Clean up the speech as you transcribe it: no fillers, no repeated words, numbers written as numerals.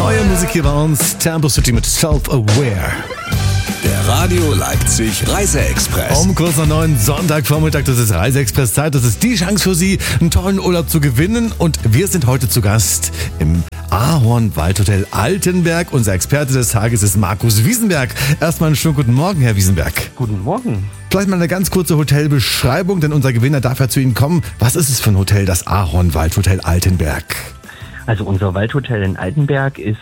Neue Musik hier bei uns, Tempo City mit Self-Aware. Der Radio Leipzig Reiseexpress. Um kurz nach 9, Sonntagvormittag, das ist Reiseexpress-Zeit. Das ist die Chance für Sie, einen tollen Urlaub zu gewinnen. Und wir sind heute zu Gast im Ahorn Waldhotel Altenberg. Unser Experte des Tages ist Markus Wiesenberg. Erstmal einen schönen guten Morgen, Herr Wiesenberg. Guten Morgen. Vielleicht mal eine ganz kurze Hotelbeschreibung, denn unser Gewinner darf ja zu Ihnen kommen. Was ist es für ein Hotel, das Ahorn Waldhotel Altenberg? Also unser Waldhotel in Altenberg ist